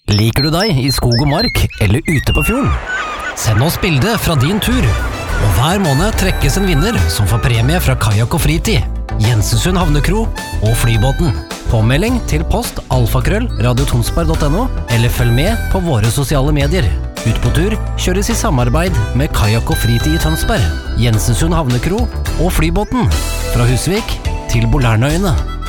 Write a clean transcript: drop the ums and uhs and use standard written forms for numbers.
Liker du deg i skog og mark eller ute på fjorden? Send oss bilde fra din tur. Og hver måned trekkes en vinner som får premie fra Kajak og Fritid, Jensensund Havnekro og Flybåten. Påmelding til post alfakrøll.radiotonsberg.no eller følg med på våre sosiale medier. Ut på tur kjøres i samarbeid med Kajak og Fritid i Tønsberg, Jensensund Havnekro og Flybåten. Fra Husvik til Bolærnøyene.